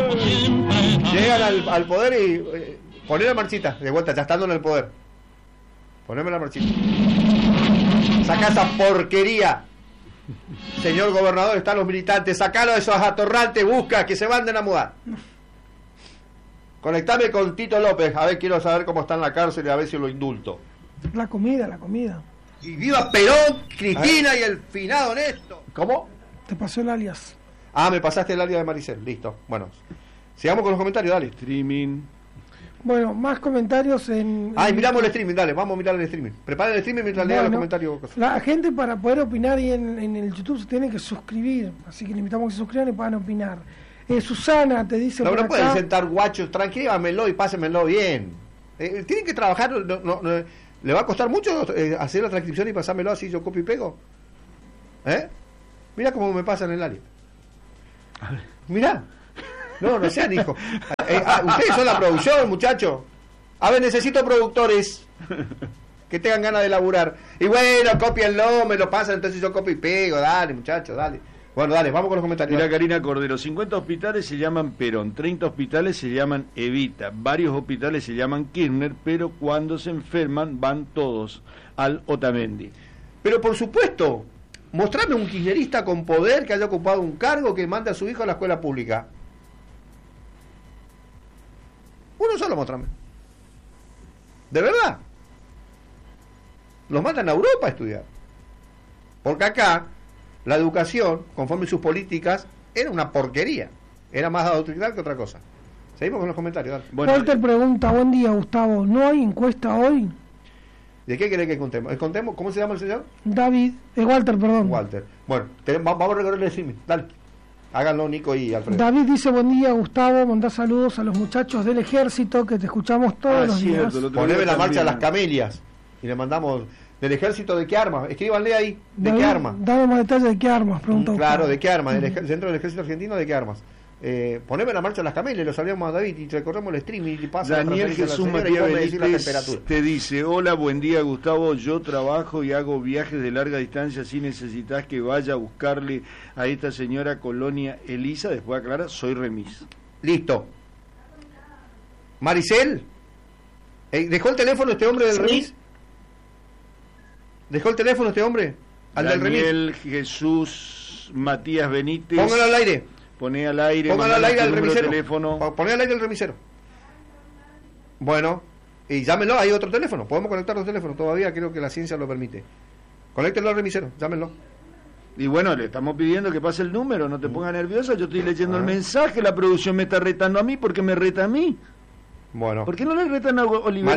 Llegan al poder y poner la marchita, de vuelta, ya estando en el poder. Poneme la marchita. Saca esa porquería. Señor gobernador, están los militantes, sacalo de esos atorrantes, busca que se manden a mudar. Conectame con Tito López, a ver, quiero saber cómo está en la cárcel y a ver si lo indulto. La comida. Y viva Perón, Cristina y el finado Néstor. ¿Cómo? Te pasó el alias. Ah, me pasaste el alias de Maricel, listo. Bueno, sigamos con los comentarios, dale. Streaming. Bueno, más comentarios en... Ay, miramos el streaming, dale, vamos a mirar el streaming. Prepara el streaming mientras lea los comentarios. La gente para poder opinar y en el YouTube se tiene que suscribir, así que le invitamos a que se suscriban y puedan opinar. Susana te dice... No, por no pueden acá, sentar guachos, transcríbamelo y pásenmelo bien. Tienen que trabajar, ¿le va a costar mucho hacer la transcripción y pasármelo así yo copio y pego? Mira cómo me pasan el área. Mirá. No sean hijos. Ustedes son la producción, muchachos. A ver, necesito productores que tengan ganas de laburar. Y bueno, cópienlo, me lo pasan, entonces yo copio y pego. Dale, muchachos, dale. Bueno, dale, vamos con los comentarios. Mira, Karina Cordero, 50 hospitales se llaman Perón, 30 hospitales se llaman Evita, varios hospitales se llaman Kirchner, pero cuando se enferman van todos al Otamendi. Pero por supuesto, mostrame un kirchnerista con poder que haya ocupado un cargo que mande a su hijo a la escuela pública. Uno solo, mostrame. ¿De verdad? Los mandan a Europa a estudiar. Porque acá la educación, conforme sus políticas, era una porquería. Era más adoctrinar que otra cosa. Seguimos con los comentarios, dale. Bueno, Walter pregunta, buen día Gustavo, ¿no hay encuesta hoy? ¿De qué querés que contemos? ¿Cómo se llama el señor? David, Walter, perdón. Walter. Bueno, vamos a recorrer el streaming, dale. Háganlo Nico y Alfredo. David dice, buen día Gustavo, mandá saludos a los muchachos del ejército que te escuchamos todos los días. Poneme la marcha de las camelias y le mandamos... ¿Del ejército de qué armas? Escríbanle ahí, ¿de qué armas? Dame más detalles de qué armas, pregunta. Claro, ¿de qué armas? Dentro del ejército argentino, ¿de qué armas? Poneme la marcha de las camelias, lo sabíamos a David y recorremos el stream y pasa Daniel Jesús Matías Benítez te dice, hola, buen día Gustavo, yo trabajo y hago viajes de larga distancia si necesitas que vaya a buscarle a esta señora Colonia Elisa, después aclara, soy remis. Listo. Maricel, ¿dejó el teléfono este hombre del remis? ¿Dejó el teléfono este hombre? Daniel Jesús Matías Benítez. Póngalo al aire. Poné al aire. Póngalo al aire al remisero. Teléfono. Poné al aire al remisero. Bueno, y llámenlo, hay otro teléfono. Podemos conectar los teléfonos todavía, creo que la ciencia lo permite. Conéctenlo al remisero, llámenlo. Y bueno, le estamos pidiendo que pase el número, no te pongas nerviosa, yo estoy leyendo el mensaje, la producción me está retando a mí porque me reta a mí. Bueno. ¿Por qué no le retan a Olivera?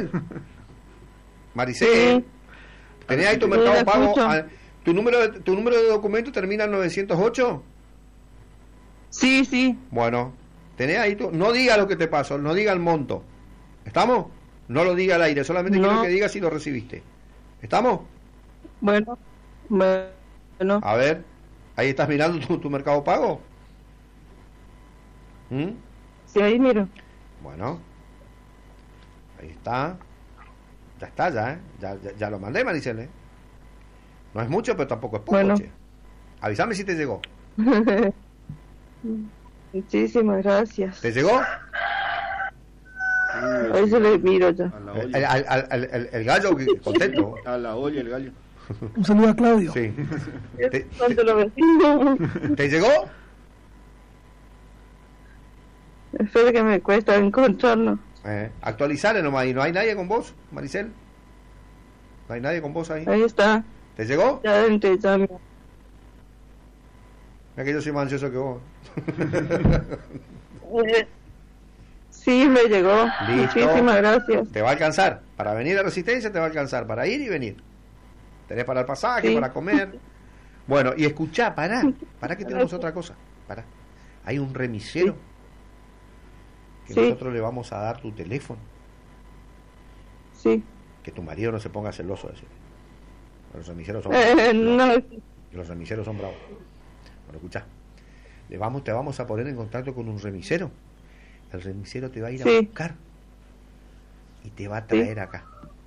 Maricel. ¿Tenés ahí tu Mercado Pago? ¿Tu número de documento termina en 908? Sí. Bueno, tenés ahí tu... No diga lo que te pasó, no diga el monto. ¿Estamos? No lo diga al aire, solamente quiero que digas si lo recibiste. ¿Estamos? Bueno. A ver, ahí estás mirando tu Mercado Pago. Sí, ahí miro. Bueno, ahí está. Ya está, ya lo mandé, Maricel, No es mucho, pero tampoco es poco, bueno. Che. Avísame si te llegó. Muchísimas gracias. ¿Te llegó? Ahí se le miro ya. El gallo, contento. A la olla, el gallo. Un saludo a Claudio. Sí. ¿Te llegó? Espero que me cuesta encontrarlo. Actualizale nomás, ¿y no hay nadie con vos, Maricel? ¿No hay nadie con vos ahí? Ahí está. ¿Te llegó? Ya entré, ya. Mira que yo soy más ansioso que vos. Sí, me llegó. Listo. Muchísimas gracias. Te va a alcanzar. Para venir a Resistencia te va a alcanzar. Para ir y venir. Tenés para el pasaje, para comer. Bueno, y escuchá, pará que tenemos otra cosa. Pará. Hay un remisero que nosotros le vamos a dar tu teléfono. Sí. Que tu marido no se ponga celoso de decir. Los remiseros son Los remiseros son bravos. Bueno, escuchá. Te vamos a poner en contacto con un remisero. El remisero te va a ir a buscar y te va a traer acá.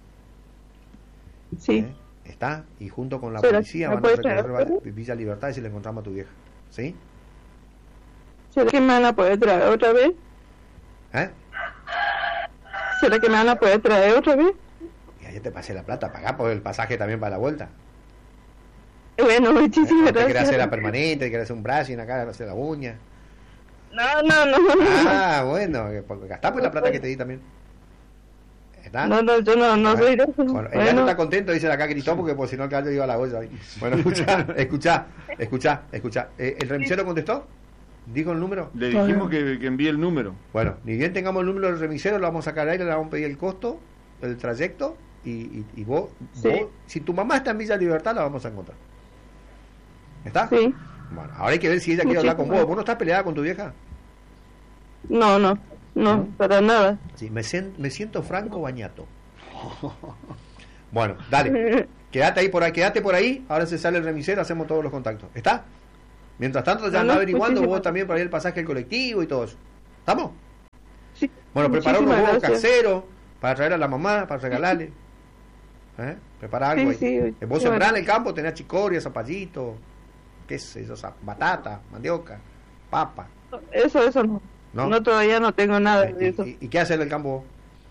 Sí. ¿Está? Y junto con la policía van a recorrer Villa Libertad y si le encontramos a tu vieja. ¿Sí? ¿Será que me van a poder traer otra vez? ¿Eh? ¿Será que me van a poder traer otra vez? Ya te pasé la plata, pagá por el pasaje también para la vuelta. Bueno, muchísimas ¿Te querés gracias. hacer la permanente? ¿Te querés hacer un brushing acá? ¿Hacer la uña? No. Ah, bueno, porque gastá pues la plata que te di también. ¿Está? No, yo no soy de eso. Bueno, el gato está contento, dice acá, gritó, porque por si no el gallo iba a la olla. Bueno, escuchá. ¿El remisero contestó? ¿Dijo el número? Le dijimos que envíe el número. Bueno, ni bien tengamos el número del remisero, lo vamos a sacar ahí, le vamos a pedir el costo, el trayecto, y vos, si tu mamá está en Villa Libertad, la vamos a encontrar. ¿Está? Sí. Bueno, ahora hay que ver si ella quiere hablar con vos. ¿Vos no estás peleada con tu vieja? No, para nada. Sí, me siento Franco Bañato. Bueno, dale. Quédate por ahí. Ahora se sale el remisero, hacemos todos los contactos. ¿Está? Mientras tanto ya anda averiguando vos también para ir el pasaje del colectivo y todo eso. ¿Estamos? Sí. Bueno, prepara unos huevos caseros para traer a la mamá, para regalarle. Prepara algo ahí. Sí, Vos sembrás en el campo, tenés chicoria, zapallito, qué sé yo, batata, mandioca, papa. Eso no. No, todavía no tengo nada de eso. ¿Y qué hacer en el campo?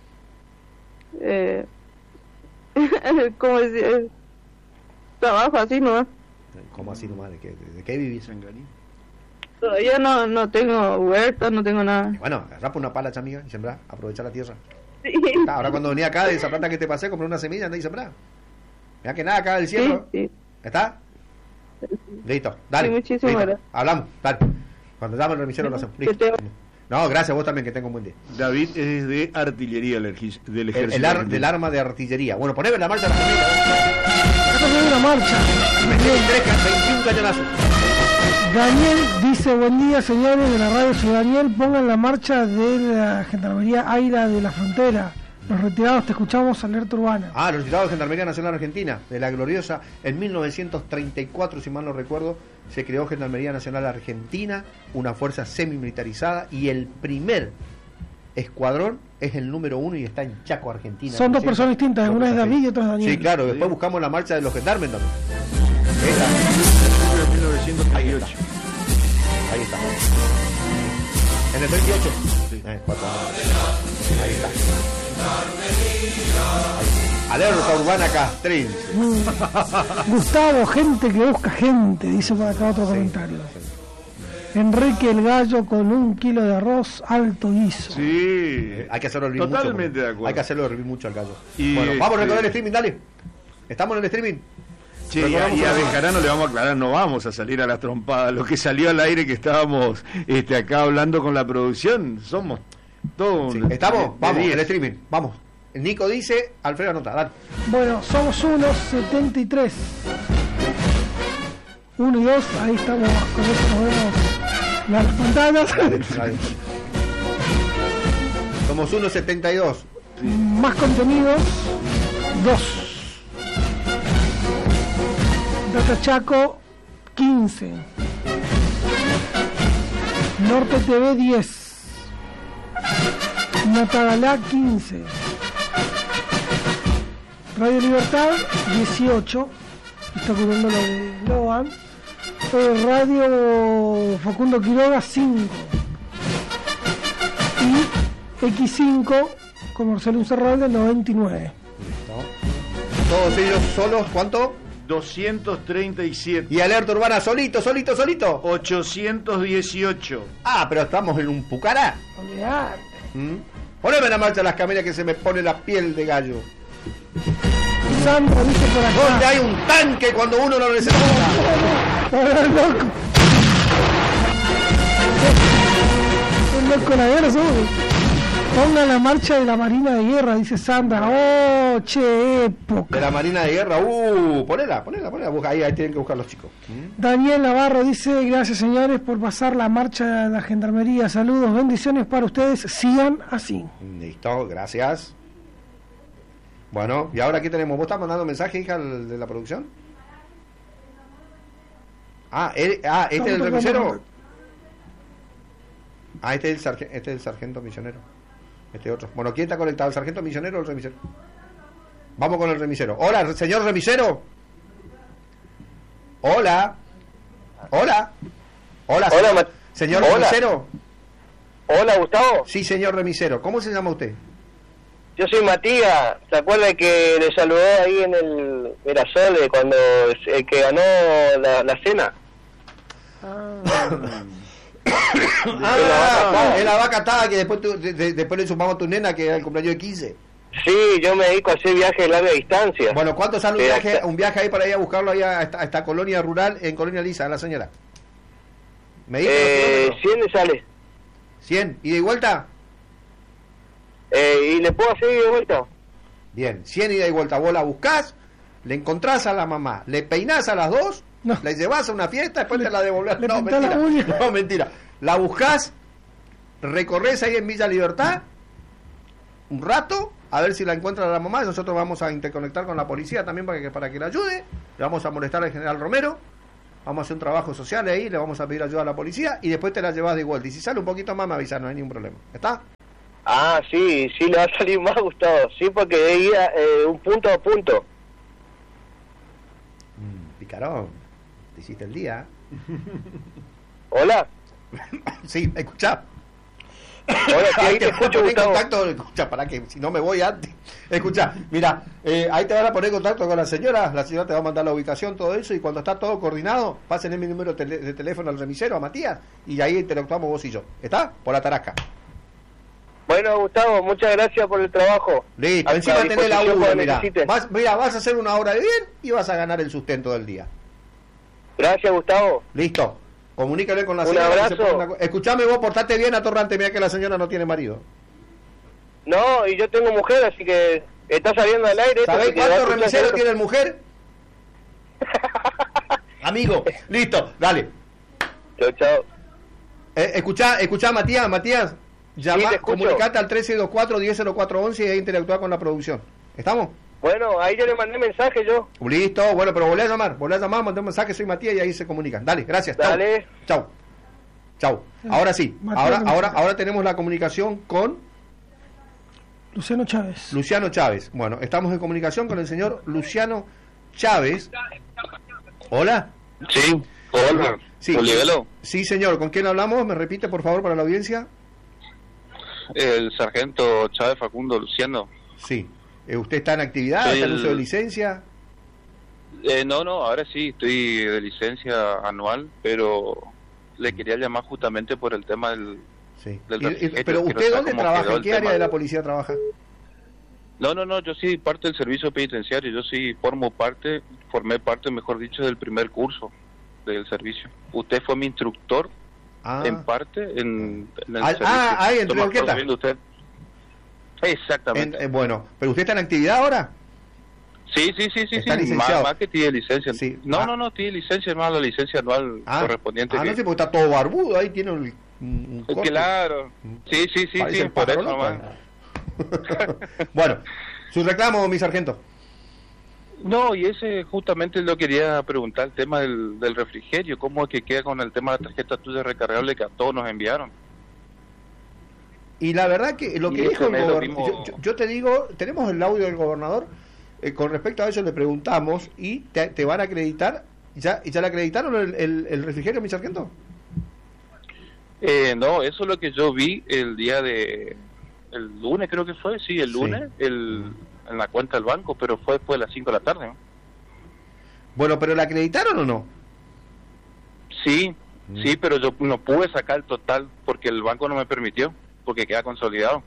¿Cómo decir? Trabajo así nomás. ¿Cómo así nomás? ¿De qué vivís? Todavía no tengo huerta, no tengo nada. Bueno, rapa una pala, amiga, y sembrá, aprovechar la tierra. Sí. Ahora cuando venía acá de esa planta que te pasé, compré una semilla, andá y sembrá. Mira que nada acá del cielo. Sí. ¿Está? Listo, dale. Sí, muchísimas gracias. Hablamos, dale. Cuando llame el remisero lo hacemos. Listo. No, gracias, vos también, que tengo un buen día. David es de artillería del ejército. Del arma de artillería. Bueno, poneme la marcha de la familia. Acá hay una marcha. 21 cañonazos. Daniel dice: buen día, señores de la radio. Soy Daniel. Pongan la marcha de la Gendarmería Aira de la Frontera. Los retirados, te escuchamos, alerta urbana. Los retirados de Gendarmería Nacional Argentina, de la gloriosa, en 1934, si mal no recuerdo, se creó Gendarmería Nacional Argentina, una fuerza semimilitarizada, y el primer escuadrón es el número 1 y está en Chaco, Argentina. Son dos personas distintas, una es David y otra es Daniel. Sí, claro, después buscamos la marcha de los gendarmes también. Ahí está. En el 38. Sí. 4 años. Ahí está. Alerta urbana castrense. Gustavo, gente que busca gente, dice por acá otro comentario. Enrique el Gallo con 1 kilo de arroz alto guiso. Sí, hay que hacerlo hervir totalmente mucho. De acuerdo. Hay que hacerlo hervir mucho al gallo. Y bueno, vamos a recordar el streaming, dale. Estamos en el streaming. Che, y a Bejarano le vamos a aclarar, no vamos a salir a las trompadas. Lo que salió al aire que estábamos acá hablando con la producción, somos todos. Sí. ¿Estamos? Vamos, el streaming, vamos. El Nico dice, Alfredo anota, dale. Bueno, somos unos 73. 1 y 2, ahí estamos, con eso nos vemos las pantallas. Dale. Somos 1.72. Sí. Más contenidos, 2. Data Chaco, 15. Norte TV, 10. Natagalá, 15. Radio Libertad, 18. Está cubriendo lo de Loan. Radio Facundo Quiroga, 5. Y X5 con Marcelo Unzarralde, 99. Todos ellos solos, ¿cuánto? 237. Y Alerta Urbana solito. 818. Pero estamos en un pucará. Poneme la marcha las camellas que se me pone la piel de gallo. Sandra dice por acá. ¿Dónde hay un tanque cuando uno lo necesita? Loco. Es loco la guerra, somos. Ponga la marcha de la Marina de Guerra, dice Sandra. Che, época. De la Marina de Guerra, ponela. Ahí tienen que buscar los chicos. Daniel Navarro dice: gracias, señores, por pasar la marcha de la Gendarmería. Saludos, bendiciones para ustedes. Sigan así. Listo, gracias. Bueno, ¿y ahora qué tenemos? ¿Vos estás mandando mensaje, hija, de la producción? ¿Este es el remisero? Este es el sargento misionero. Este otro. Bueno, ¿quién está conectado? ¿El sargento misionero o el remisero? Vamos con el remisero. Hola, señor remisero. Hola. Señor Hola. remisero. Hola, Gustavo. Sí, señor remisero. ¿Cómo se llama usted? Yo soy Matías. ¿Se acuerda que le saludó ahí en el Mirasole cuando el que ganó la cena? Es la vaca atada que después, después le sumamos a tu nena que era el cumpleaños de 15. Sí, yo me dedico a hacer viajes de larga distancia. Bueno, ¿cuánto sale un viaje ahí para ir a buscarlo ahí a esta colonia rural en Colonia Lisa, la señora? ¿Me dice 100 le sale. 100. ¿Y de vuelta? ¿Y le puedo hacer de vuelta? Bien, 100 ida y vuelta. Vos la buscás, le encontrás a la mamá, le peinás a las dos, No. la llevás a una fiesta, después te la devolvés. le No, pintás mentira. la uña. No, mentira. La buscás, recorres ahí en Villa Libertad un rato, a ver si la encuentra la mamá. Nosotros vamos a interconectar con la policía también para que la ayude. Le vamos a molestar al general Romero. Vamos a hacer un trabajo social ahí, le vamos a pedir ayuda a la policía y después te la llevas de vuelta. Y si sale un poquito más, me avisas, no hay ningún problema. ¿Está? Ah, sí, le va a salir más, Gustavo. Sí, porque de ida un punto a punto. Picarón, te hiciste el día. Hola. Sí, escuchá. Hola, sí, ahí te escucho, poner en Gustavo. contacto, escucha, para que si no me voy antes. Escucha, mira, ahí te van a poner en contacto con la señora te va a mandar la ubicación, todo eso, y cuando está todo coordinado, pasen mi número de teléfono al remisero, a Matías, y ahí interactuamos vos y yo. ¿Está? Por la tarasca. Bueno, Gustavo, muchas gracias por el trabajo. Listo, A encima tenés la disposición uva, cuando mira. necesites. Vas a hacer una hora de bien y vas a ganar el sustento del día. Gracias, Gustavo. Listo. Comunícale con la Un señora. que abrazo. se ponga Escuchame vos, portate bien, atorrante, mira que la señora no tiene marido. No, y yo tengo mujer, así que está saliendo al aire. ¿Sabés esto, así que va a cuántos escuchar remiseros esto. tiene mujer? Amigo, listo, dale. Chao. Escuchá, Matías, llama, te escucho. comunicate al 1324-100411 y ahí interactúa con la producción. ¿Estamos? Bueno, ahí yo le mandé mensaje yo. Listo, bueno, pero volvé a llamar, mandé un mensaje, soy Matías y ahí se comunican. Dale, gracias. Dale. Chau. Ahora sí, Matías, ahora tenemos la comunicación con Luciano Chávez. Luciano Chávez. Bueno, estamos en comunicación con el señor Luciano Chávez. Hola. Sí, hola. Sí. Olivelo, Sí, señor. ¿Con quién hablamos? ¿Me repite, por favor, para la audiencia? el sargento Chávez Facundo Luciano. Sí. ¿Usted está en actividad? Soy ¿Está en uso de el- licencia? No, ahora sí, estoy de licencia anual, pero le quería llamar justamente por el tema del Sí. refrigerio, Pero que no ¿usted está dónde como trabaja? quedó ¿En el qué tema área de la de- policía trabaja? No, yo sí parte del servicio penitenciario, yo sí formé parte, mejor dicho, del primer curso del servicio. Usted fue mi instructor en parte en el servicio. ahí en Yo me Orqueta. acuerdo bien de usted. Exactamente. Bueno, ¿pero usted está en actividad ahora? Sí, Está licenciado. más que tiene licencia. Sí. No, tiene licencia, más la licencia anual correspondiente. no que- sé, porque está todo barbudo, ahí tiene un corte. Claro, sí, Parece el por pájaro eso loco. nomás. Bueno, su reclamo, mi sargento. No, y ese justamente lo quería preguntar, el tema del refrigerio, cómo es que queda con el tema de la tarjeta tuya recargable que a todos nos enviaron. Y la verdad que lo que Y dijo ese el mes lo gobernador, vimos- yo te digo, tenemos el audio del gobernador, con respecto a eso le preguntamos y te van a acreditar, ¿ya le acreditaron el refrigerio, mi sargento? No, eso es lo que yo vi el lunes creo que fue, sí, el lunes, en la cuenta del banco, pero fue después de las 5 de la tarde, ¿no? Bueno, ¿pero le acreditaron o no? Sí, pero yo no pude sacar el total porque el banco no me permitió, porque queda consolidado.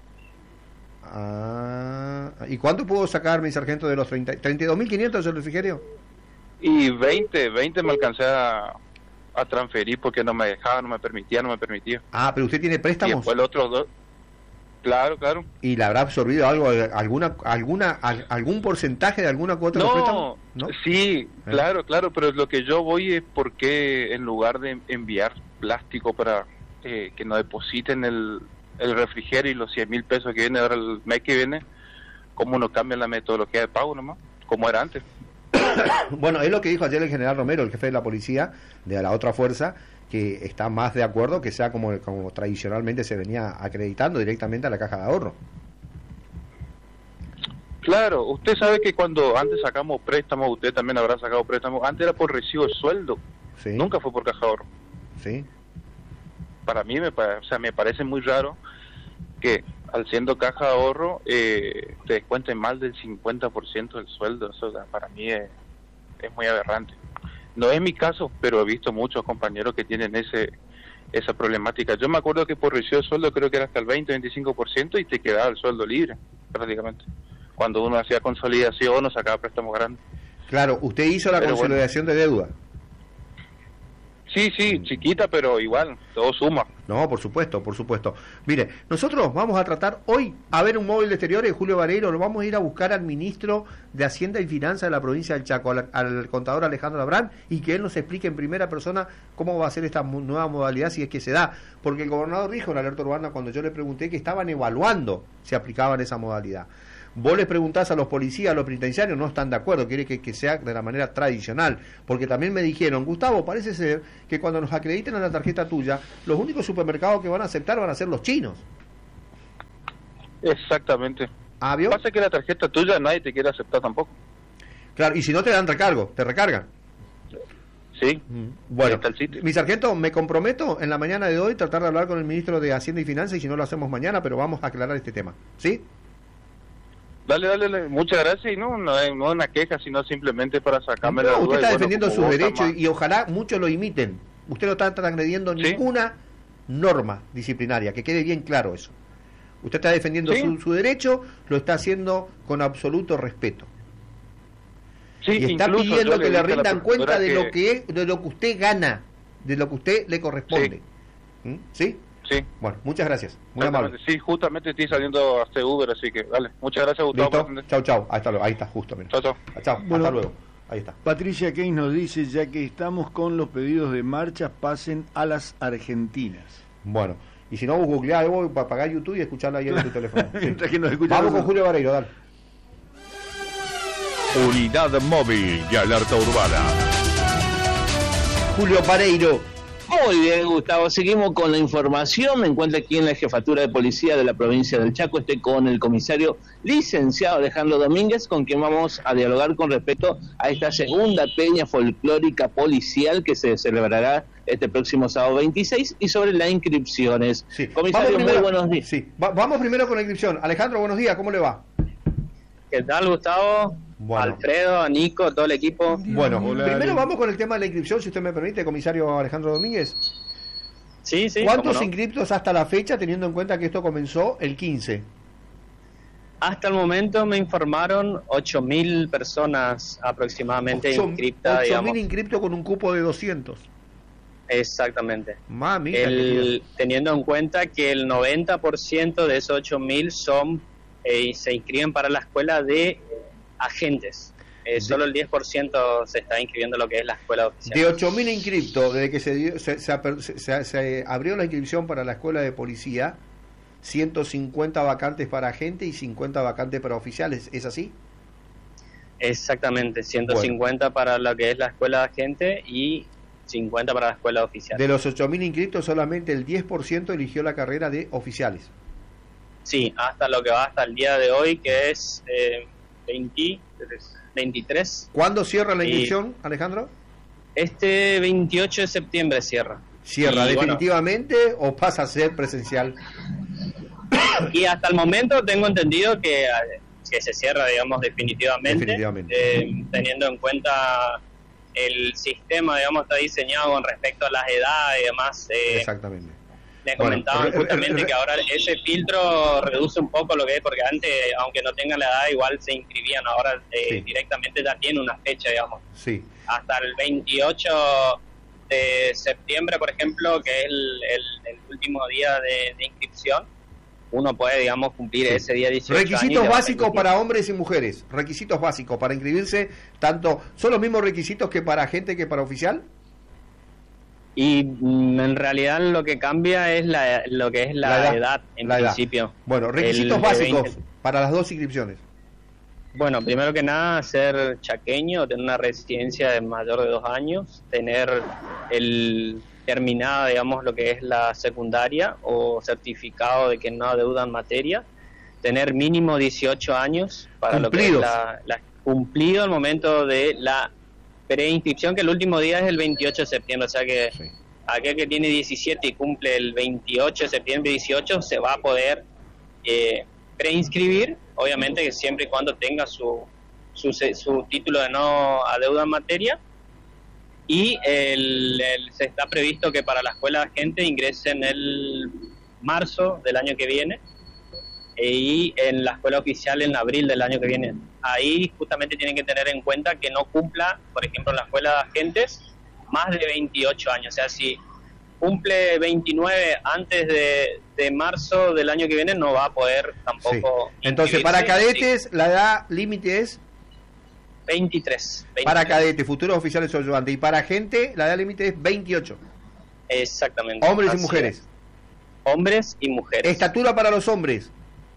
¿Y cuánto pudo sacar mi sargento de los 32.500 el refrigerio? Y 20 me alcancé a transferir porque no me dejaba, no me permitía. Pero usted tiene Y préstamos. después los otros dos, claro. ¿Y le habrá absorbido algún porcentaje de alguna cuota de los préstamos? No, sí, claro, pero lo que yo voy es porque en lugar de enviar plástico para que nos depositen el refrigerio y los 100.000 pesos que viene ahora el mes que viene, ¿cómo no cambian la metodología de pago nomás? Como era antes. Bueno, es lo que dijo ayer el general Romero, el jefe de la policía, de la otra fuerza, que está más de acuerdo que sea como tradicionalmente se venía acreditando directamente a la caja de ahorro. Claro, usted sabe que cuando antes sacamos préstamos, usted también habrá sacado préstamos, antes era por recibo de sueldo, Sí. nunca fue por caja de ahorro. Sí. para mí me parece muy raro que al siendo caja de ahorro te descuenten más del 50% del sueldo. Eso para mí es muy aberrante. No es mi caso, pero he visto muchos compañeros que tienen esa problemática. Yo me acuerdo que por recibo de sueldo creo que era hasta el 20-25% y te quedaba el sueldo libre prácticamente. Cuando uno hacía consolidación o sacaba préstamos grandes. Claro, usted hizo la consolidación de deuda. Sí, chiquita, pero igual, todo suma. No, por supuesto. Mire, nosotros vamos a tratar hoy a ver un móvil de exteriores, Julio Vareiro, lo vamos a ir a buscar al ministro de Hacienda y Finanzas de la provincia del Chaco, al contador Alejandro Labrán, y que él nos explique en primera persona cómo va a ser esta nueva modalidad, si es que se da. Porque el gobernador dijo en la alerta urbana, cuando yo le pregunté, que estaban evaluando si aplicaban esa modalidad. Vos les preguntás a los policías, a los penitenciarios, no están de acuerdo, quiere que sea de la manera tradicional, porque también me dijeron, Gustavo, parece ser que cuando nos acrediten a la tarjeta tuya, los únicos supermercados que van a aceptar van a ser los chinos. Exactamente. ¿Vio? Pasa que la tarjeta tuya nadie te quiere aceptar tampoco. Claro, y si no te dan recargo, te recargan. Sí. Bueno, mi sargento, me comprometo en la mañana de hoy tratar de hablar con el ministro de Hacienda y Finanzas, y si no lo hacemos mañana, pero vamos a aclarar este tema, ¿sí? Dale, muchas gracias, y no es una queja, sino simplemente para sacarme la duda. Usted está defendiendo sus derechos y ojalá muchos lo imiten. Usted no está transgrediendo ninguna norma disciplinaria, que quede bien claro eso. Usted está defendiendo su derecho, lo está haciendo con absoluto respeto. Y está pidiendo que le rindan cuenta de lo que usted gana, de lo que usted le corresponde. ¿Sí? Sí. Bueno, muchas gracias. Muy amable. Sí, justamente estoy saliendo hasta Uber, así que dale. Muchas gracias, Gustavo. Chau. Ahí está, justo. Mira. Chau. Bueno, hasta luego. Ahí está. Patricia Keynes nos dice, ya que estamos con los pedidos de marcha, pasen a las argentinas. Bueno, y si no, vos googleás, vos para pagar YouTube y escucharla ahí en tu teléfono. Sí. Que nos vamos con Julio Vareiro, dale. Unidad móvil y alerta urbana. Julio Vareiro. Muy bien, Gustavo, seguimos con la información. Me encuentro aquí en la Jefatura de Policía de la provincia del Chaco. Estoy con el comisario licenciado Alejandro Domínguez, con quien vamos a dialogar con respecto a esta segunda peña folclórica policial que se celebrará este próximo sábado 26 y sobre las inscripciones. Sí. Comisario, muy buenos días. Sí. Vamos primero con la inscripción. Alejandro, buenos días, ¿cómo le va? ¿Qué tal, Gustavo? Bueno. Alfredo, Nico, todo el equipo. Bueno, primero vamos con el tema de la inscripción, si usted me permite, comisario Alejandro Domínguez. Sí. ¿Cuántos inscriptos hasta la fecha, teniendo en cuenta que esto comenzó el 15? Hasta el momento me informaron 8.000 personas aproximadamente inscriptas. 8.000 inscriptos con un cupo de 200. Exactamente. Mamita, teniendo en cuenta que el 90% de esos 8.000 son se inscriben para la escuela de agentes. Solo el 10% se está inscribiendo lo que es la escuela oficial. De 8.000 inscriptos, desde que se abrió la inscripción para la escuela de policía, 150 vacantes para agentes y 50 vacantes para oficiales, ¿es así? Exactamente, 150 para lo que es la escuela de agente y 50 para la escuela oficial. De los 8.000 inscritos, solamente el 10% eligió la carrera de oficiales. Sí, hasta lo que va hasta el día de hoy, que es 23. ¿Cuándo cierra la inscripción, Alejandro? Este 28 de septiembre cierra. ¿Cierra definitivamente o pasa a ser presencial? Y hasta el momento tengo entendido que se cierra, digamos, definitivamente. Teniendo en cuenta el sistema, digamos, está diseñado con respecto a las edades y demás. Exactamente. Me comentaban justamente que ahora ese filtro reduce un poco lo que es, porque antes, aunque no tengan la edad, igual se inscribían, ahora directamente ya tiene una fecha, digamos. Sí. Hasta el 28 de septiembre, por ejemplo, que es el último día de inscripción, uno puede, digamos, cumplir ese día 18 Requisitos años básicos para hombres y mujeres, requisitos básicos para inscribirse, ¿son los mismos requisitos que para agente que para oficial? Y en realidad lo que cambia es lo que es la edad en principio. Bueno, requisitos básicos para las dos inscripciones. Bueno, primero que nada, ser chaqueño, tener una residencia de mayor de 2 años, tener terminada, digamos, lo que es la secundaria o certificado de que no adeudan materia, tener mínimo 18 años para cumplidos. Lo que es cumplido al momento de la preinscripción, que el último día es el 28 de septiembre, o sea que aquel que tiene 17 y cumple el 28 de septiembre 18 se va a poder preinscribir, obviamente que siempre y cuando tenga su título de no adeudo en materia, y se está previsto que para la escuela de agente ingrese en el marzo del año que viene y en la escuela oficial en abril del año que viene. Ahí justamente tienen que tener en cuenta que no cumpla, por ejemplo, en la escuela de agentes, más de 28 años. O sea, si cumple 29 antes de marzo del año que viene, no va a poder tampoco. Sí. Entonces, para cadetes, la edad límite es 23. Para cadetes, futuros oficiales o ayudantes. Y para gente, la edad límite es 28. Exactamente. Hombres y mujeres. Hombres y mujeres. Estatura para los hombres.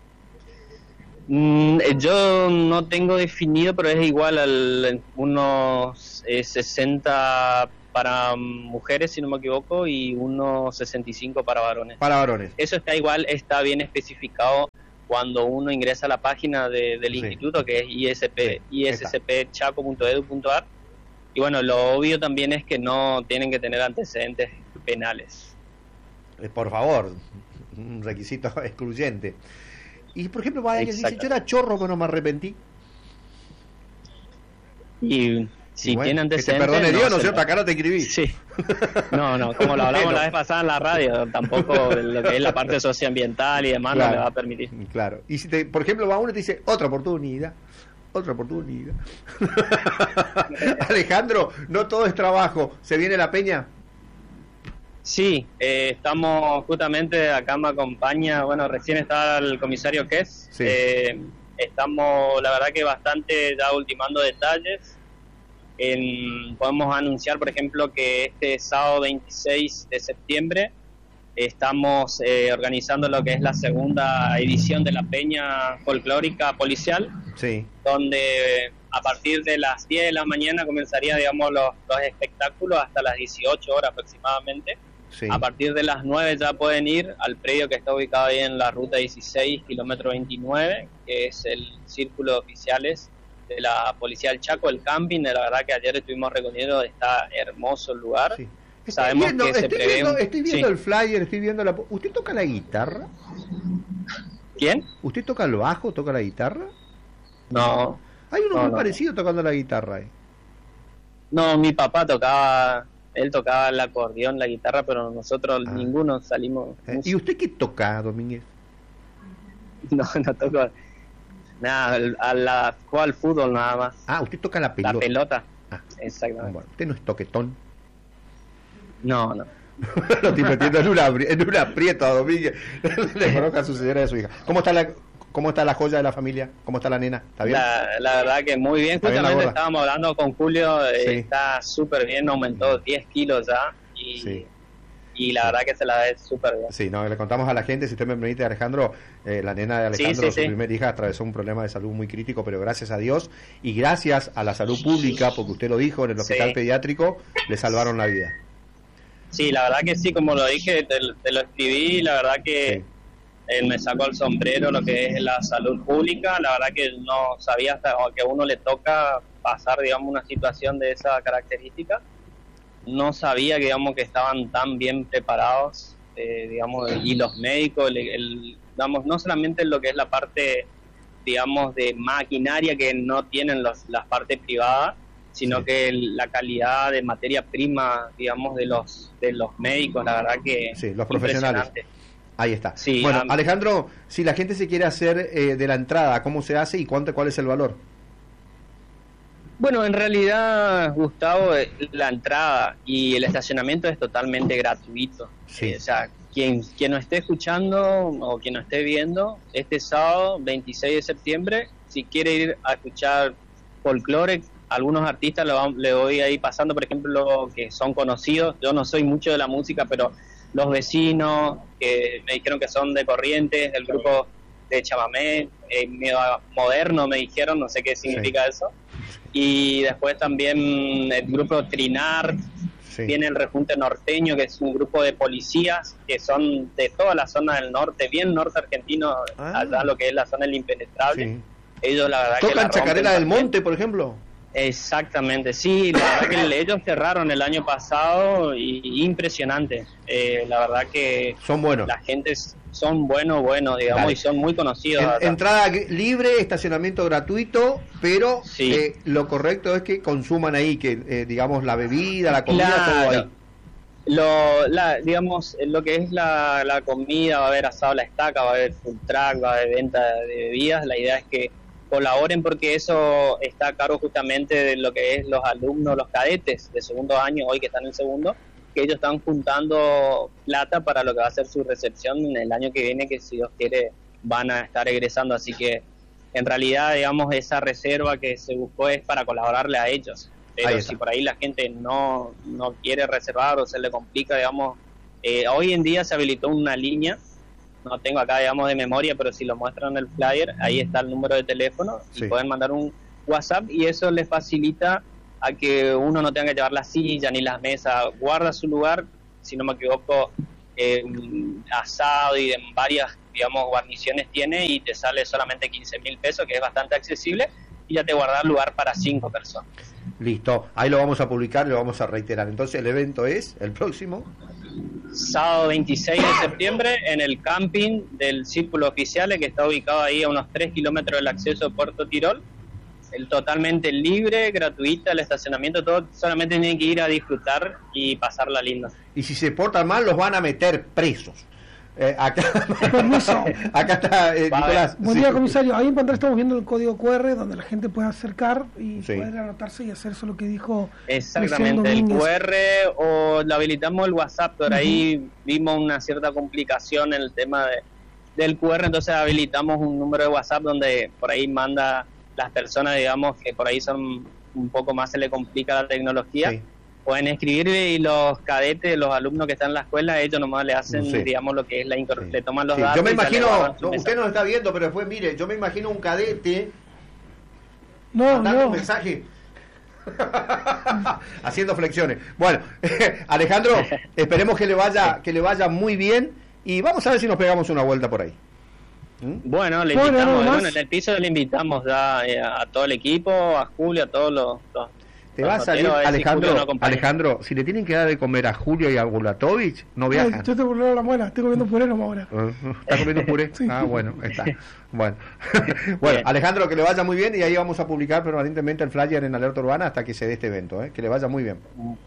Yo no tengo definido, pero es igual al unos 60 para mujeres, si no me equivoco, y unos 65 para varones. Para varones. Eso está igual, está bien especificado cuando uno ingresa a la página del instituto, que es iscpchaco.edu.ar. Y bueno, lo obvio también es que no tienen que tener antecedentes penales. Por favor, un requisito excluyente. Y por ejemplo, para alguien dice, yo era chorro pero no me arrepentí. Y si bueno, tiene antecedentes... Que te perdone Dios, ¿no es cierto? Acá no te escribí. Sí. No, como lo hablamos la vez pasada en la radio, tampoco lo que es la parte socioambiental y demás no le va a permitir. Claro. Y si por ejemplo va uno y te dice, otra oportunidad. Alejandro, no todo es trabajo. ¿Se viene la peña? Sí, estamos justamente, acá me acompaña, bueno, recién está el comisario Kess, sí. Estamos, la verdad que bastante ya ultimando detalles. Podemos anunciar, por ejemplo, que este sábado 26 de septiembre estamos organizando lo que es la segunda edición de la Peña Folclórica Policial, sí. Donde a partir de las 10 de la mañana comenzaría, digamos, los espectáculos hasta las 18 horas aproximadamente. Sí. A partir de las 9 ya pueden ir al predio que está ubicado ahí en la ruta 16, kilómetro 29, que es el círculo de oficiales de la Policía del Chaco, el camping. La verdad que ayer estuvimos recorriendo, está hermoso el lugar. Sí. Sabemos que estoy viendo el flyer, estoy viendo la... ¿Usted toca la guitarra? ¿Quién? ¿Usted toca el bajo, toca la guitarra? No. Hay uno muy parecido tocando la guitarra. No, mi papá tocaba... Él tocaba el acordeón, la guitarra, pero nosotros ninguno salimos. ¿Y usted qué toca, Domínguez? No toco nada, juega al fútbol nada más. Usted toca la pelota. La pelota, exactamente. Bueno, usted no es toquetón. No. Lo estoy metiendo en un aprieto a Domínguez. Le conozco a su señora de su hija. ¿Cómo está la joya de la familia? ¿Cómo está la nena? ¿Está bien? La verdad que muy bien. Justamente estábamos hablando con Julio, sí. Está súper bien, aumentó 10 kilos ya y la verdad que se la ve súper bien. Sí, le contamos a la gente, si usted me permite, Alejandro, la nena de Alejandro, su primera hija, atravesó un problema de salud muy crítico, pero gracias a Dios y gracias a la salud pública, porque usted lo dijo, en el hospital pediátrico, le salvaron la vida. Sí, la verdad que sí, como lo dije, te lo escribí, la verdad que... Él me sacó el sombrero lo que es la salud pública. La verdad que no sabía hasta que a uno le toca pasar, digamos, una situación de esa característica. No sabía, digamos, que estaban tan bien preparados, digamos, y los médicos, digamos, no solamente lo que es la parte, digamos, de maquinaria que no tienen las partes privadas, sino que la calidad de materia prima, digamos, de los médicos, la verdad que los profesionales. Ahí está. Sí, bueno, Alejandro, si la gente se quiere hacer de la entrada, ¿cómo se hace y cuál es el valor? Bueno, en realidad, Gustavo, la entrada y el estacionamiento es totalmente gratuito. Sí. O sea, quien nos esté escuchando o quien nos esté viendo, este sábado, 26 de septiembre, si quiere ir a escuchar folclore, algunos artistas le voy a ir pasando, por ejemplo, que son conocidos. Yo no soy mucho de la música, pero... Los vecinos que me dijeron que son de Corrientes, del grupo de chamamé, medio moderno me dijeron, no sé qué significa eso. Y después también el grupo Trinar, viene el Rejunte Norteño, que es un grupo de policías que son de toda la zona del norte, bien norte argentino, allá lo que es la zona del impenetrable. Ellos la verdad ¿Tocan Chacarera del Monte, por ejemplo? Exactamente, sí, la verdad que ellos cerraron el año pasado y impresionante. La verdad que son buenos. La gente son buenos, digamos, dale. Y son muy conocidos. Entrada libre, estacionamiento gratuito, pero sí. Lo correcto es que consuman ahí, que digamos la bebida, la comida, claro. Todo ahí. Digamos, lo que es la comida, va a haber asado a la estaca, va a haber food truck, va a haber venta de bebidas. La idea es que colaboren porque eso está a cargo justamente de lo que es los alumnos, los cadetes de segundo año, hoy que están en segundo, que ellos están juntando plata para lo que va a ser su recepción en el año que viene, que si Dios quiere van a estar egresando. Así que en realidad, digamos, esa reserva que se buscó es para colaborarle a ellos. Pero si por ahí la gente no quiere reservar o se le complica, digamos, hoy en día se habilitó una línea. No tengo acá, digamos, de memoria, pero si lo muestran en el flyer, ahí está el número de teléfono, sí. Y pueden mandar un WhatsApp y eso les facilita a que uno no tenga que llevar la silla ni las mesas, guarda su lugar, si no me equivoco, asado y en varias, digamos, guarniciones tiene y te sale solamente 15.000 pesos, que es bastante accesible, y ya te guarda lugar para 5 personas. Listo, ahí lo vamos a publicar y lo vamos a reiterar. Entonces el evento es el próximo sábado 26 de septiembre en el camping del Círculo Oficiales, que está ubicado ahí a unos 3 kilómetros del acceso a Puerto Tirol. El totalmente libre, gratuita, el estacionamiento, todo, solamente tienen que ir a disfrutar y pasarla linda. Y si se portan mal los van a meter presos. Acá está Nicolás. Buen día, comisario. Ahí en pantalla estamos viendo el código QR donde la gente puede acercar y poder anotarse y hacer eso lo que dijo. Exactamente, el QR, o lo habilitamos el WhatsApp, por ahí vimos una cierta complicación en el tema del QR, entonces habilitamos un número de WhatsApp donde por ahí manda las personas, digamos, que por ahí son un poco más, se le complica la tecnología. Sí. Pueden escribir y los cadetes, los alumnos que están en la escuela, ellos nomás le hacen, digamos, lo que es le toman los datos. Yo me imagino, usted no lo está viendo, pero después, mire, yo me imagino un cadete mandando un mensaje haciendo flexiones. Bueno, Alejandro, esperemos que le vaya muy bien y vamos a ver si nos pegamos una vuelta por ahí. Bueno, le invitamos, en el piso le invitamos a todo el equipo, a Julio, a todos los te va a salir, Alejandro, si le tienen que dar de comer a Julio y a Gulatovich, no viajan. Yo te burlé la muela, estoy comiendo puré nomás ahora. ¿Estás comiendo puré? Sí. Ah, bueno, está. Bueno, Alejandro, que le vaya muy bien y ahí vamos a publicar permanentemente el flyer en Alerta Urbana hasta que se dé este evento, que le vaya muy bien.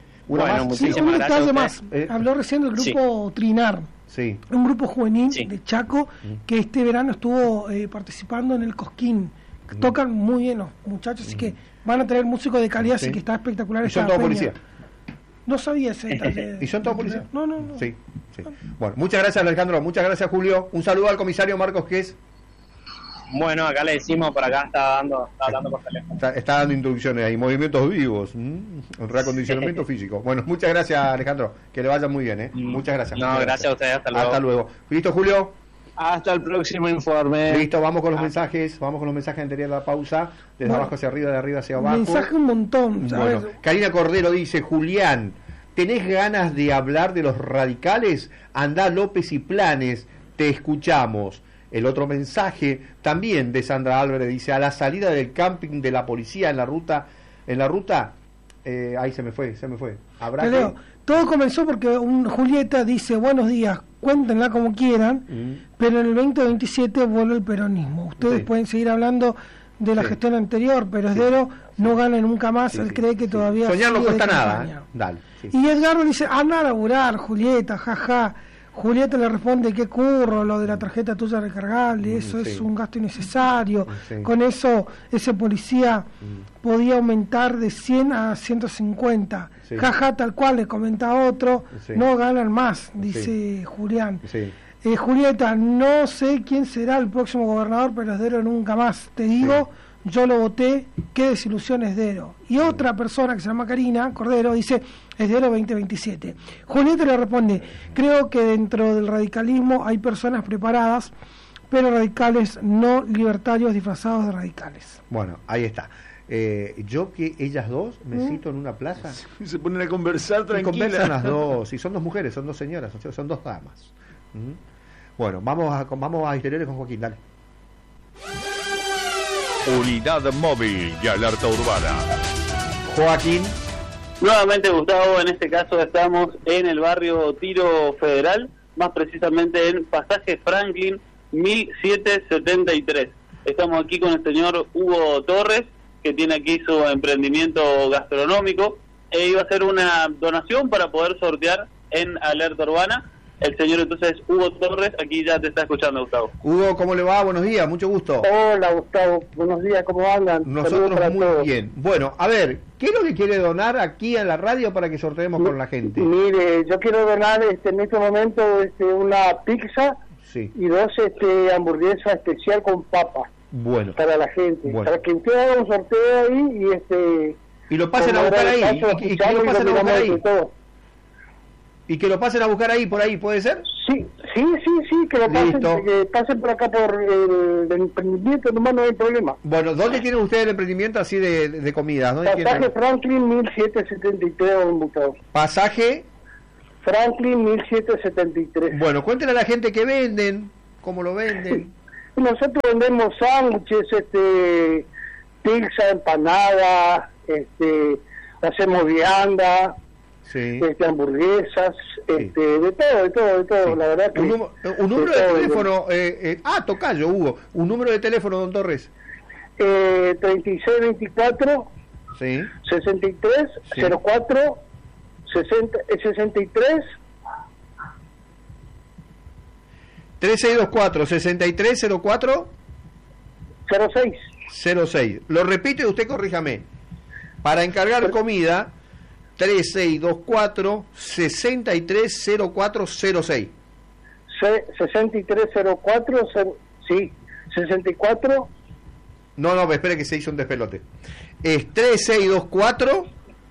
Un detalle más. Habló recién del grupo Trinar. Sí. Un grupo juvenil de Chaco que este verano estuvo participando en el Cosquín. Tocan muy bien los muchachos, así que van a tener músicos de calidad, así que está espectacular. ¿Y son todos policías? No sabía ese detalle. ¿Y son todos policías? No. Sí. Bueno, muchas gracias, Alejandro, muchas gracias, Julio. Un saludo al comisario Marcos Ques. Bueno, acá le decimos, por acá está hablando por teléfono. Está dando instrucciones ahí, movimientos vivos, reacondicionamiento físico. Bueno, muchas gracias, Alejandro, que le vaya muy bien, Muchas gracias. Gracias a ustedes, hasta luego. ¿Listo, Julio? Hasta el próximo informe. Listo, vamos con los mensajes anteriores a la pausa, desde abajo hacia arriba, de arriba hacia abajo. Mensaje un montón. Bueno, Karina Cordero dice: Julián, ¿tenés ganas de hablar de los radicales? Andá López y Planes, te escuchamos. El otro mensaje también de Sandra Álvarez dice: a la salida del camping de la policía en la ruta, ahí se me fue. ¿Habrá que... Todo comenzó porque Julieta dice: buenos días, cuéntenla como quieran, pero en el 2027 vuelve el peronismo. Ustedes pueden seguir hablando de la gestión anterior, pero Esdero no gana nunca más, él cree que todavía... Soñar no cuesta nada. Dale. Y Edgardo dice: anda a laburar, Julieta, jaja. Julieta le responde: qué curro, lo de la tarjeta tuya recargable, eso es un gasto innecesario. Con eso, ese policía podía aumentar de 100 a 150. Jaja, tal cual, le comenta otro, no ganan más, dice Julián. Julieta, no sé quién será el próximo gobernador, pero Esdero nunca más. Te digo, yo lo voté, qué desilusión Esdero. Y otra persona que se llama Karina Cordero dice: Esdero 2027. Julieta le responde: creo que dentro del radicalismo hay personas preparadas, pero radicales no libertarios disfrazados de radicales. Bueno, ahí está. Yo que ellas dos me cito en una plaza. Se ponen a conversar tranquilas. Conversan las dos, y son dos mujeres, son dos señoras, son dos damas. Bueno, vamos a Exteriores con Joaquín, dale. Unidad móvil y alerta urbana. Joaquín. Nuevamente, Gustavo, en este caso estamos en el barrio Tiro Federal, más precisamente en Pasaje Franklin 1773. Estamos aquí con el señor Hugo Torres, que tiene aquí su emprendimiento gastronómico, e iba a hacer una donación para poder sortear en Alerta Urbana. El señor entonces Hugo Torres, aquí ya te está escuchando, Gustavo. Hugo, ¿cómo le va? Buenos días, mucho gusto. Hola, Gustavo, buenos días, ¿cómo andan? Nosotros muy bien. Bueno, a ver, ¿qué es lo que quiere donar aquí en la radio para que sorteemos con la gente? Mire, yo quiero donar en este momento una pizza y 2 hamburguesas especial con papa. Bueno. Para la gente, para que usted haga un sorteo ahí y lo pasen a buscar ahí. Y que lo pasen a buscar ahí. Y que lo pasen a buscar ahí, por ahí, ¿puede ser? Sí, que lo pasen por acá por el emprendimiento, nomás no hay problema. Bueno, ¿dónde tienen ustedes el emprendimiento así de comidas? Pasaje Franklin 1773, Gustavo. Pasaje Franklin 1773. Bueno, cuéntenle a la gente qué venden, cómo lo venden. Nosotros vendemos sándwiches, pizza, empanada, hacemos vianda, hamburguesas, de todo, la verdad que... Un número de teléfono, tocayo, Hugo, un número de teléfono, don Torres. 3624 63 04 63 3624 6304 06. Lo repito y usted corríjame. Para encargar comida, 3624 630406. 6304, sí, 64. No, espere que se hizo un despelote. Es 3624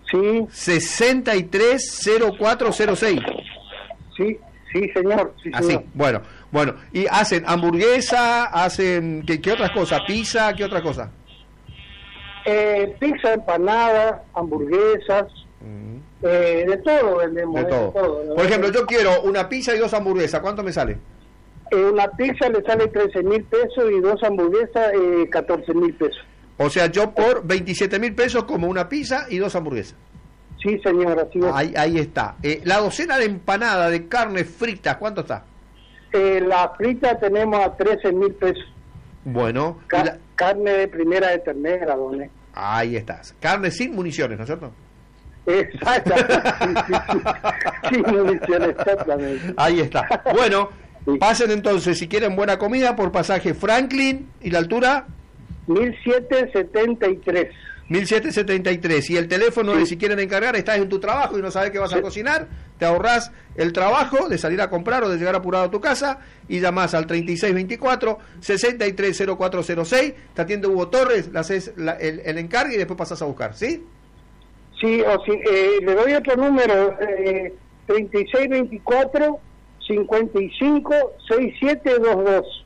630406. Sí, señor. Así, bueno, y hacen hamburguesa, hacen ¿qué otras cosas? Pizza, ¿qué otra cosa? Pizza, empanada, hamburguesas, de todo vendemos. De todo, ¿no? Por ejemplo, yo quiero una pizza y 2 hamburguesas, ¿cuánto me sale? Una pizza le sale 13.000 pesos y 2 hamburguesas 14.000 pesos. O sea, yo por 27.000 pesos como una pizza y 2 hamburguesas. Sí, señor, así es. Ahí está. La docena de empanada de carne frita, ¿cuánto está? La frita tenemos a 13.000 pesos. Bueno. Carne de primera de ternera, doné. Ahí estás. Carne sin municiones, ¿no es cierto? Exactamente. Sin municiones, exactamente. Ahí está. Bueno, pasen entonces, si quieren buena comida, por Pasaje Franklin. ¿Y la altura? 1773. 1773. Y el teléfono de si quieren encargar, estás en tu trabajo y no sabes qué vas a cocinar, te ahorrás el trabajo de salir a comprar o de llegar apurado a tu casa y llamás al 3624 630406. Te atiende Hugo Torres, le haces el encargue y después pasás a buscar, ¿sí? Sí, le doy otro número, 3624 55 6722.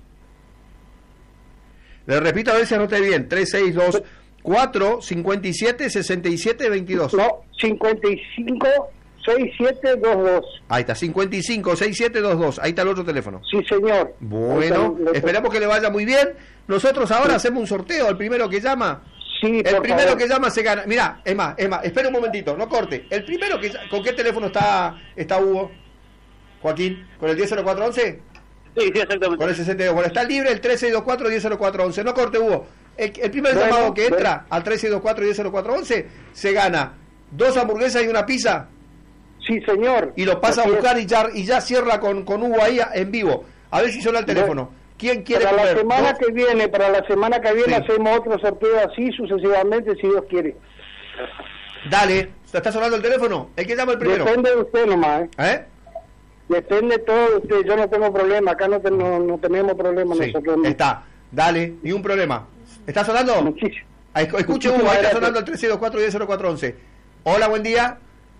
Le repito a ver si anoté bien, 362 57 67 22. No, 55 6722. Ahí está, 55 6722. Ahí está el otro teléfono. Sí, señor. Bueno, esperamos que le vaya muy bien. Nosotros ahora hacemos un sorteo. El primero que llama. Sí, el primero que llama se gana. Mirá, es más, espera un momentito, no corte. El primero que ¿con qué teléfono está Hugo? Joaquín, ¿con el 100411? Sí, exactamente. Con el 62. Bueno, está libre el 3624 100411. No corte, Hugo. El primer llamado que entra al 3624 100411 se gana 2 hamburguesas y una pizza. Sí, señor. Y lo pasa a buscar y ya cierra con Hugo ahí en vivo. A ver si suena el teléfono. ¿Quién quiere para la semana que viene? Para la semana que viene hacemos otro sorteo así sucesivamente, si Dios quiere. Dale. ¿Está sonando el teléfono? El que llama el primero. Depende de usted nomás. Depende todo de usted. Yo no tengo problema. Acá no tenemos problema nosotros. Está. Dale. Ni un problema. ¿Está sonando? Muchísimo. Escuche, Hugo. Ahí está sonando el 3624 100411. Hola, buen día.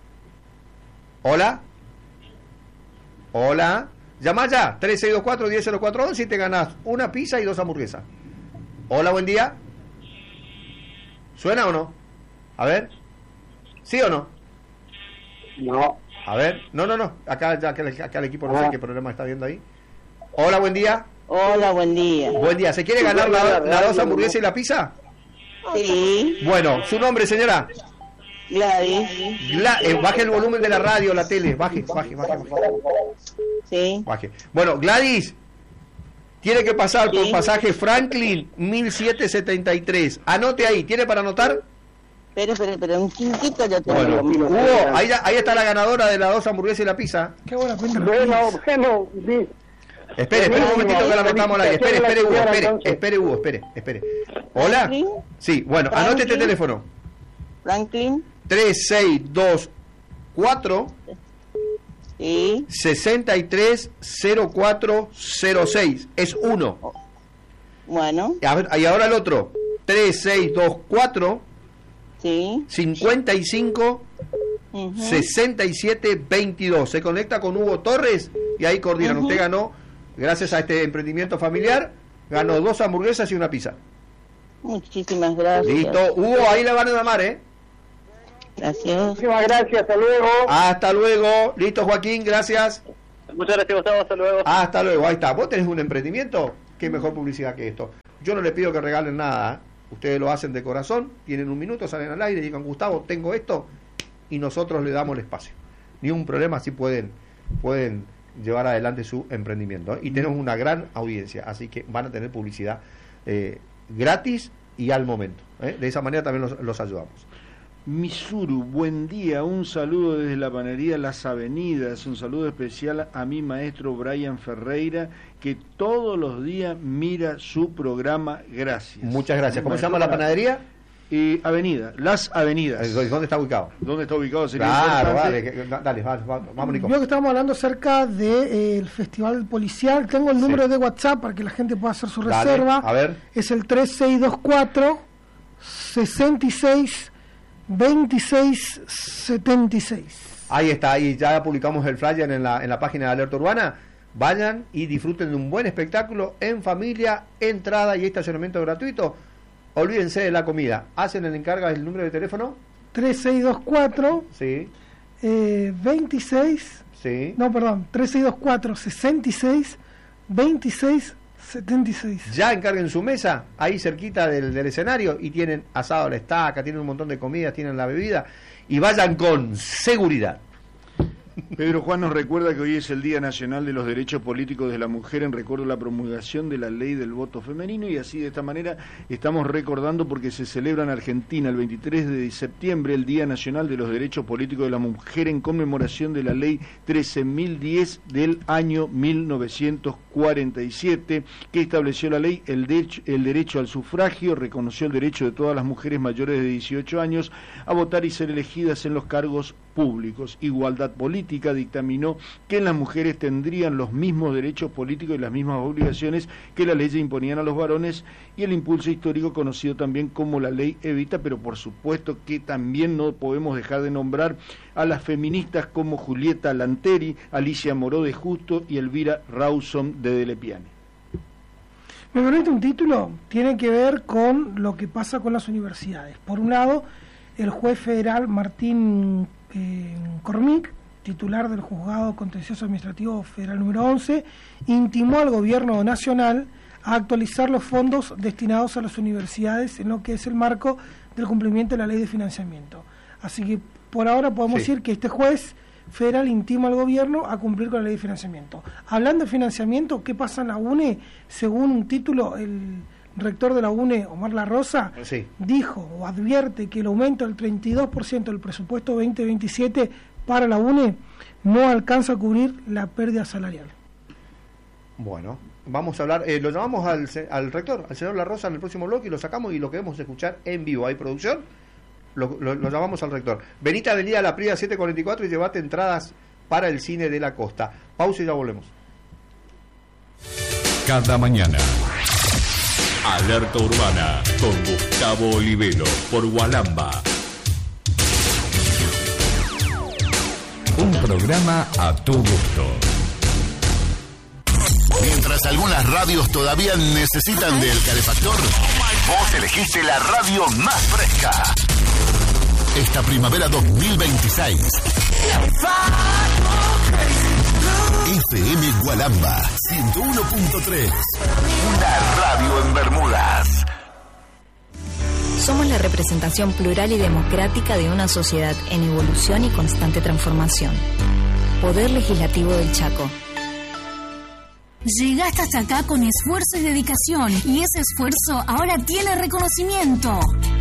Hola. Llama ya, 3624 100411 y te ganás una pizza y 2 hamburguesas. Hola, buen día. ¿Suena o no? A ver. ¿Sí o no? No. A ver. No. Acá el equipo no sé qué problema está viendo ahí. Hola, buen día. Hola, buen día. Buen día. ¿Se quiere ganar la 2 hamburguesas y la pizza? Sí. Bueno, ¿su nombre, señora? Gladys. Baje el volumen de la radio, la tele. Baje. Sí. Baje. Bueno, Gladys, tiene que pasar por pasaje Franklin 1773. Anote ahí. ¿Tiene para anotar? Espera, un quinquito yo tengo. Bueno, Hugo, ahí está la ganadora de las 2 hamburguesas y la pizza. Qué buena pinta. Bueno, Espere un momentito que la metamos al aire. Espere, Hugo, espere. ¿Hola? Sí, bueno, anote este teléfono. Franklin. 3624 Sí. 630406. Es 1. Bueno. Y ahora el otro. 3624 Sí. 55 6722. Se conecta con Hugo Torres y ahí coordinan. Usted ganó, gracias a este emprendimiento familiar, ganó 2 hamburguesas y una pizza. Muchísimas gracias. Listo. Hugo, ahí la van a llamar, Gracias. Muchísimas gracias, hasta luego. Hasta luego. Listo, Joaquín, gracias. Muchas gracias, Gustavo, hasta luego. Hasta luego, ahí está. ¿Vos tenés un emprendimiento? Qué mejor publicidad que esto. Yo no les pido que regalen nada, Ustedes lo hacen de corazón, tienen un minuto, salen al aire y digan, Gustavo, tengo esto, y nosotros le damos el espacio. Ni un problema, así pueden llevar adelante su emprendimiento. Y tenemos una gran audiencia, así que van a tener publicidad gratis y al momento. De esa manera también los ayudamos. Misuru, buen día, un saludo desde la panadería Las Avenidas, un saludo especial a mi maestro Brian Ferreira, que todos los días mira su programa, gracias. Muchas gracias. ¿Cómo se llama la panadería? Avenida, Las Avenidas. ¿Dónde está ubicado? ¿Dónde está ubicado? Claro, dale, vamos, Nico. Yo que estamos hablando acerca del Festival Policial, tengo el número de WhatsApp para que la gente pueda hacer su reserva. A ver. Es el 3624 66 2676. Ahí está, ahí ya publicamos el flyer en la página de Alerta Urbana. Vayan y disfruten de un buen espectáculo en familia, entrada y estacionamiento gratuito. Olvídense de la comida. Hacen el encargo, el número de teléfono 3624 sí 26 sí 3624 66 26 76. Ya encarguen su mesa ahí cerquita del escenario y tienen asado a la estaca, tienen un montón de comidas, tienen la bebida y vayan con seguridad. Pedro Juan nos recuerda que hoy es el Día Nacional de los Derechos Políticos de la Mujer en recuerdo a la promulgación de la ley del voto femenino, y así de esta manera estamos recordando porque se celebra en Argentina el 23 de septiembre el Día Nacional de los Derechos Políticos de la Mujer en conmemoración de la ley 13.010 del año 1947 que estableció la ley el derecho al sufragio, reconoció el derecho de todas las mujeres mayores de 18 años a votar y ser elegidas en los cargos públicos. Igualdad Política dictaminó que las mujeres tendrían los mismos derechos políticos y las mismas obligaciones que las leyes imponían a los varones, y el impulso histórico conocido también como la ley Evita, pero por supuesto que también no podemos dejar de nombrar a las feministas como Julieta Lanteri, Alicia Moró de Justo y Elvira Rawson de Delepiane. Me permite un título, tiene que ver con lo que pasa con las universidades. Por un lado, el juez federal Martín Cormick, titular del Juzgado Contencioso Administrativo Federal número 11, intimó al gobierno nacional a actualizar los fondos destinados a las universidades en lo que es el marco del cumplimiento de la ley de financiamiento. Así que por ahora podemos decir que este juez federal intima al gobierno a cumplir con la ley de financiamiento. Hablando de financiamiento, ¿qué pasa en la UNE? Según un título, el rector de la UNE, Omar La Rosa, dijo o advierte que el aumento del 32% del presupuesto 2027 para la UNE no alcanza a cubrir la pérdida salarial. Bueno, vamos a hablar, lo llamamos al rector, al señor La Rosa en el próximo bloque y lo sacamos y lo queremos escuchar en vivo. ¿Hay producción? Lo llamamos al rector. Venite a Avenida La Prida 744 y llevate entradas para el cine de la costa. Pausa y ya volvemos. Cada mañana, Alerta Urbana con Gustavo Olivero por Gualamba. Un programa a tu gusto. Mientras algunas radios todavía necesitan del calefactor, vos elegiste la radio más fresca. Esta primavera 2026. FM Gualamba 101.3. Una radio en Bermudas. Somos la representación plural y democrática de una sociedad en evolución y constante transformación. Poder Legislativo del Chaco. Llegaste hasta acá con esfuerzo y dedicación, y ese esfuerzo ahora tiene reconocimiento.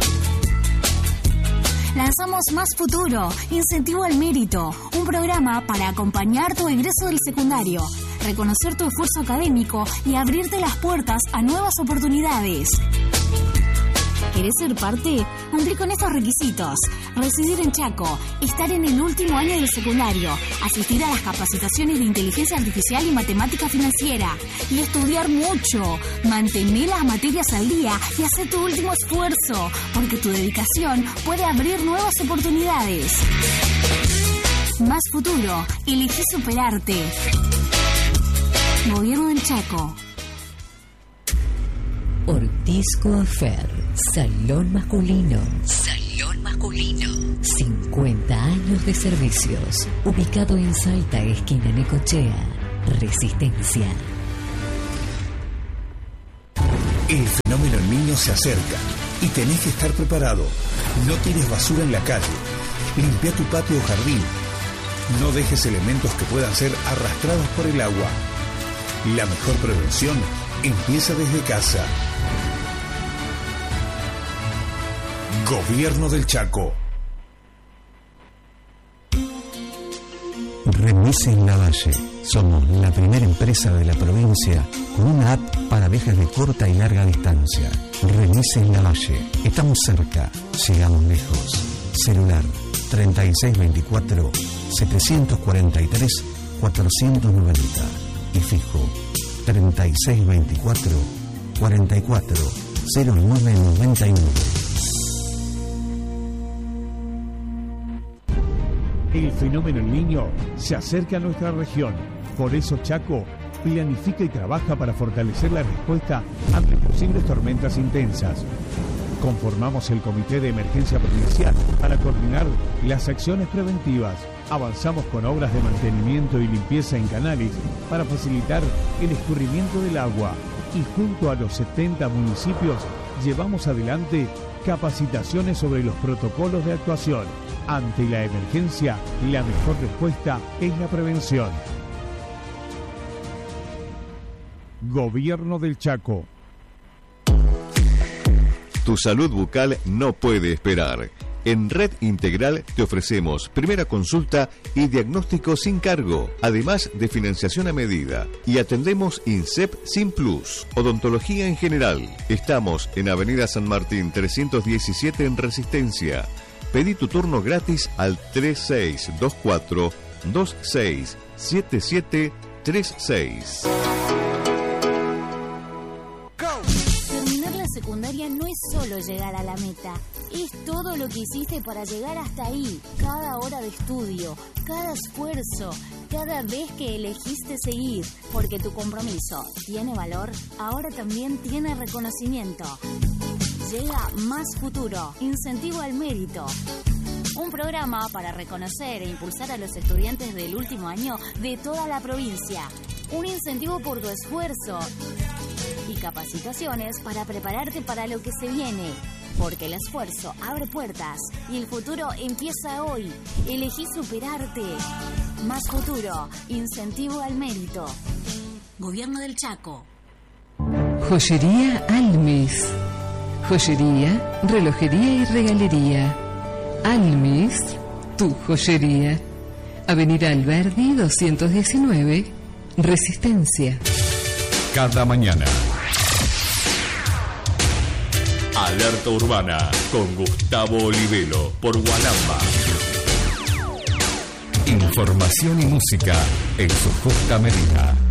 Lanzamos Más Futuro, Incentivo al Mérito, un programa para acompañar tu egreso del secundario, reconocer tu esfuerzo académico y abrirte las puertas a nuevas oportunidades. ¿Querés ser parte? Cumplí con estos requisitos: residir en Chaco, estar en el último año del secundario, asistir a las capacitaciones de inteligencia artificial y matemática financiera, y estudiar mucho. Mantén las materias al día y haz tu último esfuerzo, porque tu dedicación puede abrir nuevas oportunidades. Más Futuro, elegí superarte. Gobierno del Chaco. Ortiz Coafer, Salón Masculino. Salón Masculino. 50 años de servicios. Ubicado en Salta, esquina Necochea. Resistencia. El fenómeno El Niño se acerca y tenés que estar preparado. No tires basura en la calle. Limpia tu patio o jardín. No dejes elementos que puedan ser arrastrados por el agua. La mejor prevención empieza desde casa. Gobierno del Chaco. Remises Lavalle. Somos la primera empresa de la provincia con una app para viajes de corta y larga distancia. Remises Lavalle. Estamos cerca, llegamos lejos. Celular 3624-743-490 y fijo 3624-440999. El fenómeno El Niño se acerca a nuestra región. Por eso Chaco planifica y trabaja para fortalecer la respuesta ante posibles tormentas intensas. Conformamos el Comité de Emergencia Provincial para coordinar las acciones preventivas. Avanzamos con obras de mantenimiento y limpieza en canales para facilitar el escurrimiento del agua. Y junto a los 70 municipios llevamos adelante capacitaciones sobre los protocolos de actuación. Ante la emergencia, la mejor respuesta es la prevención. Gobierno del Chaco. Tu salud bucal no puede esperar. En Red Integral te ofrecemos primera consulta y diagnóstico sin cargo, además de financiación a medida. Y atendemos INSEP sin plus, odontología en general. Estamos en Avenida San Martín 317 en Resistencia. Pedí tu turno gratis al 3624-267736. Terminar la secundaria no es solo llegar a la meta, es todo lo que hiciste para llegar hasta ahí. Cada hora de estudio, cada esfuerzo, cada vez que elegiste seguir. Porque tu compromiso tiene valor, ahora también tiene reconocimiento. Llega Más Futuro, Incentivo al Mérito. Un programa para reconocer e impulsar a los estudiantes del último año de toda la provincia. Un incentivo por tu esfuerzo. Y capacitaciones para prepararte para lo que se viene. Porque el esfuerzo abre puertas y el futuro empieza hoy. Elegí superarte. Más Futuro, Incentivo al Mérito. Gobierno del Chaco. Joyería Almes. Joyería, relojería y regalería. Almes, tu joyería. Avenida Alberdi 219, Resistencia. Cada mañana. Alerta Urbana con Gustavo Olivelo por Gualamba. Información y música en su justa medida.